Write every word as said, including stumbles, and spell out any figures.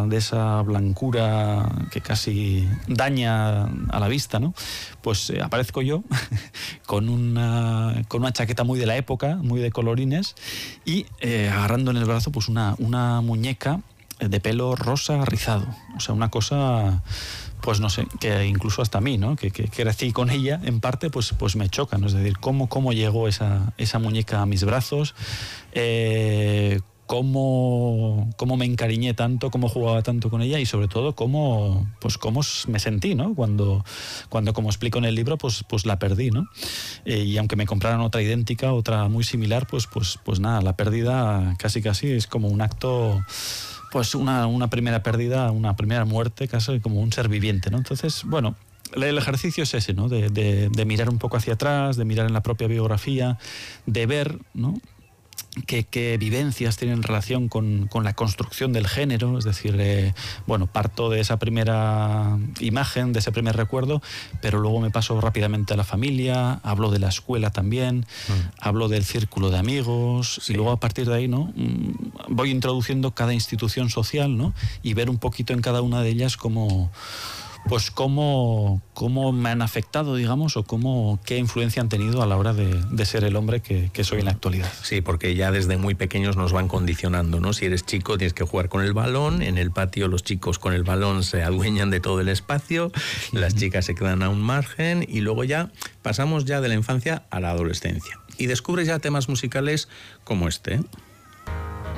esa, de esa blancura que casi daña a la vista, ¿no? Pues eh, aparezco yo con una, con una chaqueta muy de la época, muy de colorines, y eh, agarrando en el brazo pues una, una muñeca de pelo rosa rizado. O sea, una cosa, pues no sé, que incluso hasta a mí, ¿no? Que, que, que crecí con ella, en parte, pues, pues me choca, ¿no? Es decir, cómo, cómo llegó esa, esa muñeca a mis brazos, eh, cómo, cómo me encariñé tanto, cómo jugaba tanto con ella y sobre todo cómo, pues, cómo me sentí, ¿no? Cuando, cuando, como explico en el libro, pues, pues la perdí, ¿no? Eh, y aunque me compraran otra idéntica, otra muy similar, pues, pues, pues nada, la pérdida casi casi es como un acto... pues una, una primera pérdida, una primera muerte, casi como un ser viviente, ¿no? Entonces, bueno, el ejercicio es ese, ¿no? De, de, de mirar un poco hacia atrás, de mirar en la propia biografía, de ver, ¿no? Qué, qué vivencias tienen relación con, con la construcción del género, es decir, eh, bueno, parto de esa primera imagen, de ese primer recuerdo, pero luego me paso rápidamente a la familia, hablo de la escuela también, mm. hablo del círculo de amigos, sí. Y luego a partir de ahí, ¿no? Voy introduciendo cada institución social, ¿no? Y ver un poquito en cada una de ellas cómo... pues cómo, cómo me han afectado, digamos, o cómo, qué influencia han tenido a la hora de, de ser el hombre que, que soy en la actualidad. Sí, porque ya desde muy pequeños nos van condicionando, ¿no? Si eres chico tienes que jugar con el balón, en el patio los chicos con el balón se adueñan de todo el espacio, las chicas se quedan a un margen y luego ya pasamos ya de la infancia a la adolescencia. Y descubres ya temas musicales como este, ¿eh?